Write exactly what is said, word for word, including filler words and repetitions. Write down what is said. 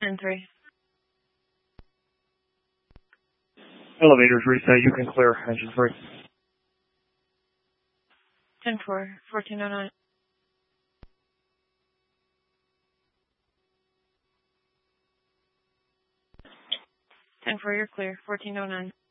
ten three. Elevators reset. You can clear. Engine three. ten four, fourteen oh nine. ten four, you're clear. fourteen oh nine.